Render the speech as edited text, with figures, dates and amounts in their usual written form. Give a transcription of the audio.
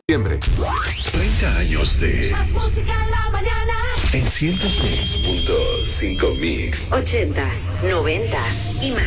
30 años de Más música en la mañana. En 106.5 Mix. 80s, 90s y más.